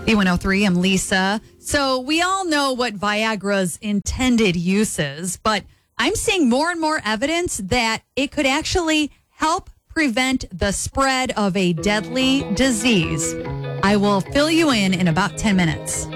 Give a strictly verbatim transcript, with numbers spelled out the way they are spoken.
B one oh three, I'm Lisa. So we all know what Viagra's intended use is, but I'm seeing more and more evidence that it could actually help prevent the spread of a deadly disease. I will fill you in in about ten minutes.